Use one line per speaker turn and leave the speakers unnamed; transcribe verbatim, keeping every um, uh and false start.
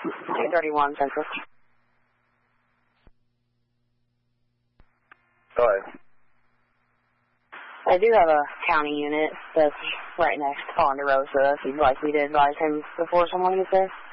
two thirty-one Central.
Go ahead.
I do have a county unit that's right next to Ponderosa if you'd like me to advise him before someone gets there.